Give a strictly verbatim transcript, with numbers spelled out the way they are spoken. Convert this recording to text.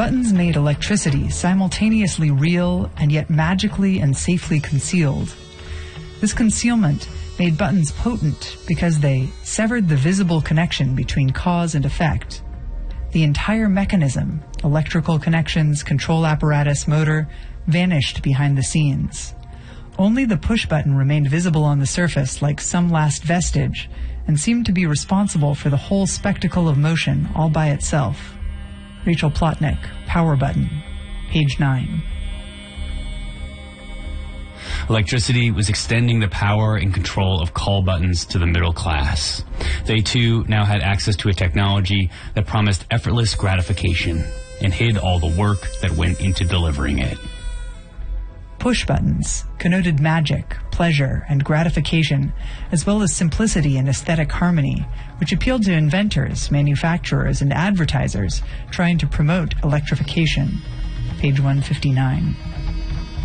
Buttons made electricity simultaneously real and yet magically and safely concealed. This concealment made buttons potent because they severed the visible connection between cause and effect. The entire mechanism, electrical connections, control apparatus, motor, vanished behind the scenes. Only the push button remained visible on the surface like some last vestige and seemed to be responsible for the whole spectacle of motion all by itself. Rachel Plotnick, Power Button, page nine. Electricity was extending the power and control of call buttons to the middle class. They too now had access to a technology that promised effortless gratification and hid all the work that went into delivering it. Push buttons connoted magic, pleasure, and gratification, as well as simplicity and aesthetic harmony, which appealed to inventors, manufacturers, and advertisers trying to promote electrification. Page one fifty-nine.